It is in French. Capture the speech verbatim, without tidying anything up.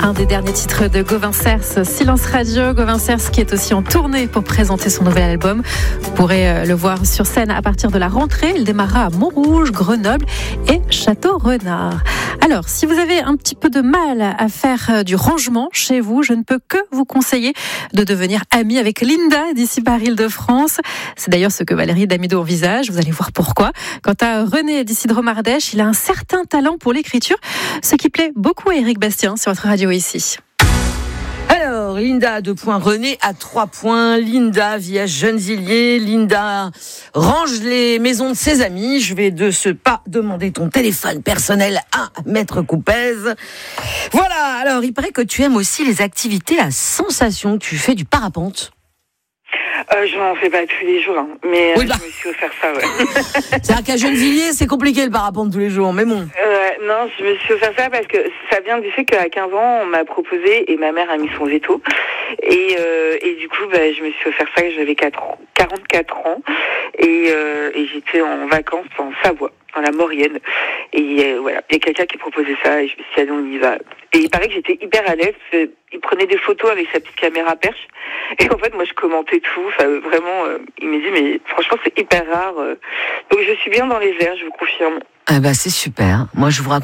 Un des derniers titres de Gauvin Cers, Silence Radio. Gauvin Cers qui est aussi en tournée pour présenter son nouvel album. Vous pourrez le voir sur scène à partir de la rentrée. Il démarrera à Montrouge, Grenoble et Château-Renard. Alors, si vous avez un petit peu de mal à faire du rangement chez vous, je ne peux que vous conseiller de devenir ami avec Linda d'ici par Île-de-France. C'est d'ailleurs ce que Valérie Damido envisage. Vous allez voir pourquoi. Quant à René d'ici de Romardèche, il a un certain talent pour l'écriture, ce qui plaît beaucoup à Éric Bastien sur votre radio ici. Alors, Linda à deux points, René à trois points. Linda vit à Gennevilliers. Linda range les maisons de ses amis. Je vais de ce pas demander ton téléphone personnel à Maître Coupez. Voilà, alors il paraît que tu aimes aussi les activités à sensation. Tu fais du parapente. Euh, je n'en fais pas tous les jours, hein, mais oui, euh, bah. je me suis offert ça, ouais. C'est-à-dire qu'à Gennevilliers, c'est compliqué le parapente tous les jours, mais bon. Euh, non, je me suis offert ça parce que ça vient du fait qu'à quinze ans, on m'a proposé et ma mère a mis son veto. Et, euh, et du coup, bah, je me suis offert ça, j'avais quarante-quatre ans et, euh, et j'étais en vacances en Savoie, dans la Maurienne. Et euh, voilà, il y a quelqu'un qui proposait ça et je me suis dit, allez, on y va. Et il paraît que j'étais hyper à l'aise. Il prenait des photos avec sa petite caméra perche. Et en fait, moi, je commentais tout. Enfin, vraiment, euh, il me dit, mais franchement, c'est hyper rare. Donc, je suis bien dans les airs, je vous confirme. Ah bah, c'est super. Moi, je vous raconte